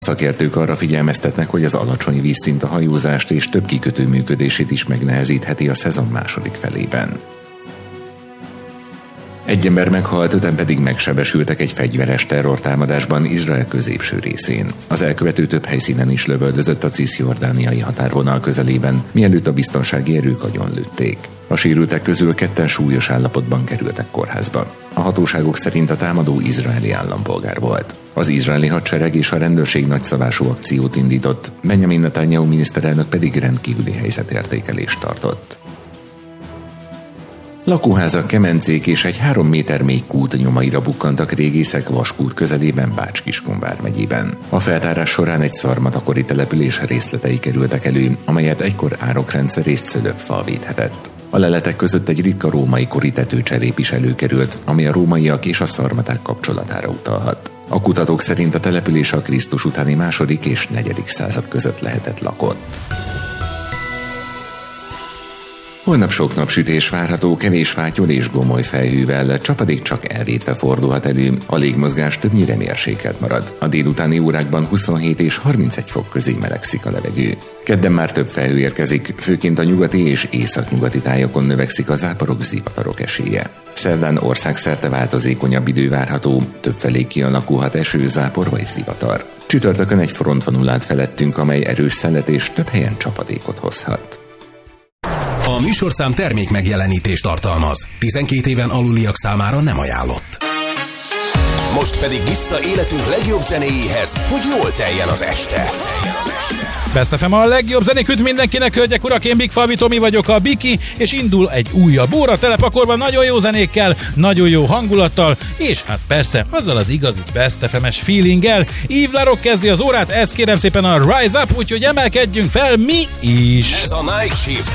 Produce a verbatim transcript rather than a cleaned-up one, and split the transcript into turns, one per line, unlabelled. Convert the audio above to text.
Szakértők arra figyelmeztetnek, hogy az alacsony vízszint a hajózást és több kikötő működését is megnehezítheti a szezon második felében. Egy ember meghalt, öten pedig megsebesültek egy fegyveres terrortámadásban Izrael középső részén. Az elkövető több helyszínen is lövöldözött a cisjordániai határvonal közelében, mielőtt a biztonsági erők agyonlőtték. A sérültek közül ketten súlyos állapotban kerültek kórházba. A hatóságok szerint a támadó izraeli állampolgár volt. Az izraeli hadsereg és a rendőrség nagyszabású akciót indított, Benjamin Netanyahu miniszterelnök pedig rendkívüli helyzetértékelést tartott. Lakóházak, kemencék és egy három méter mély kút nyomaira bukkantak régészek Vaskút közelében Bács-Kiskun vármegyében. A feltárás során egy szarmatakori település részletei kerültek elő, amelyet egykor árokrendszer és cölöpfal védhetett. A leletek között egy ritka római kori tetőcserép is előkerült, ami a rómaiak és a szarmaták kapcsolatára utalhat. A kutatók szerint a település a Krisztus utáni második és negyedik század között lehetett lakott. Holnap sok napsütés várható, kevés fátyol és gomoly felhővel, csapadék csak elvétve fordulhat elő, a légmozgás többnyire mérsékelt marad. A délutáni órákban huszonhét és harmincegy fok közé melegszik a levegő. Kedden már több felhő érkezik, főként a nyugati és északnyugati tájakon növekszik a záporok, zivatarok esélye. Szerdán országszerte változékonyabb idő várható, többfelé kialakulhat eső, zápor vagy zivatar. Csütörtökön egy front vonul át felettünk, amely erős szelet és több helyen csapadékot hozhat.
A műsorszám termék megjelenítést tartalmaz. tizenkét éven aluliak számára nem ajánlott. Most pedig vissza életünk legjobb zenéjéhez, hogy jól teljen az este.
Best ef em a legjobb zenék mindenkinek, hölgyek, urak, én Big Falvi Tomi vagyok, a Biki, és indul egy újabb óra telepakolva nagyon jó zenékkel, nagyon jó hangulattal, és hát persze azzal az igazi Best ef em-es feelinggel. Yves Larock kezdi az órát, ez kérem szépen a Rise Up, úgyhogy emelkedjünk fel mi is!
Ez a Night Shift.